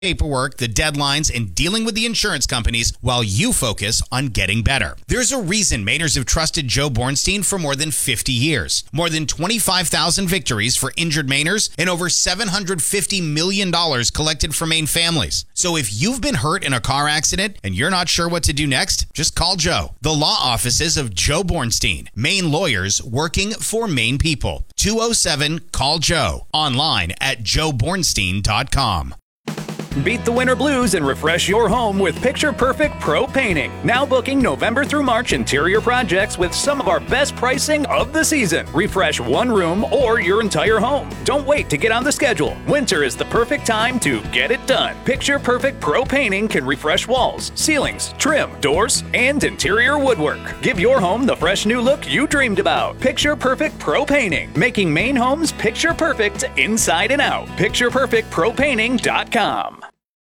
paperwork, the deadlines, and dealing with the insurance companies while you focus on getting better. There's a reason Mainers have trusted Joe Bornstein for more than 50 years. More than 25,000 victories for injured Mainers and over $750 million collected from Maine families. So if you've been hurt in a car accident and you're not sure what to do next, just call Joe. The law offices of Joe Bornstein, Maine lawyers working for Maine people. 207-CALL-JOE. Online at joebornstein.com. Beat the winter blues and refresh your home with Picture Perfect Pro Painting. Now booking November through March interior projects with some of our best pricing of the season. Refresh one room or your entire home. Don't wait to get on the schedule. Winter is the perfect time to get it done. Picture Perfect Pro Painting can refresh walls, ceilings, trim, doors, and interior woodwork. Give your home the fresh new look you dreamed about. Picture Perfect Pro Painting, making Maine homes picture perfect inside and out. PicturePerfectProPainting.com.